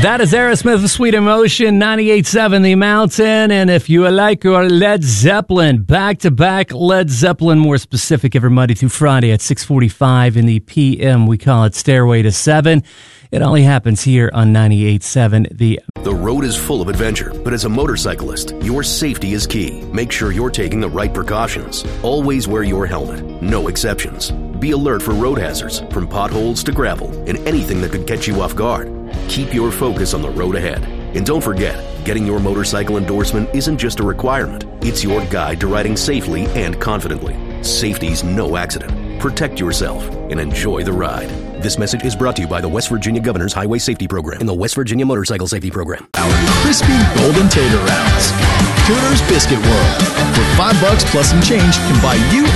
That is Aerosmith with Sweet Emotion, 98.7 The Mountain. And if you like your Led Zeppelin, back-to-back Led Zeppelin, more specific, every Monday through Friday at 6:45 in the p.m. We call it Stairway to 7. It only happens here on 98.7 The road is full of adventure, but as a motorcyclist, your safety is key. Make sure you're taking the right precautions. Always wear your helmet. No exceptions. Be alert for road hazards, from potholes to gravel, and anything that could catch you off guard. Keep your focus on the road ahead. And don't forget, getting your motorcycle endorsement isn't just a requirement. It's your guide to riding safely and confidently. Safety's no accident. Protect yourself and enjoy the ride. This message is brought to you by the West Virginia Governor's Highway Safety Program and the West Virginia Motorcycle Safety Program. Our crispy golden tater rounds. Cooter's Biscuit World, where $5 plus some change can buy you